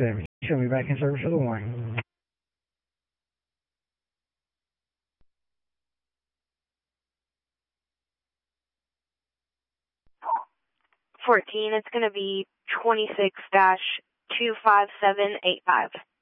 7. Show me back in service for the warning. 14, it's going to be 26-25785.